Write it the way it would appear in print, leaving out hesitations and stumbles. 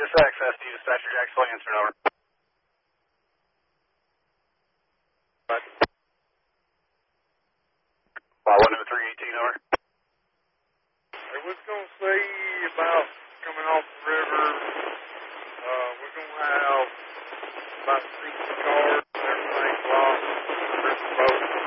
this access to you, Dispatcher Jacksonville, answer over. Fly 10318, over. Hey, what's going to say about coming off the river? We're going to have about 60 cars and everything locked. River boat.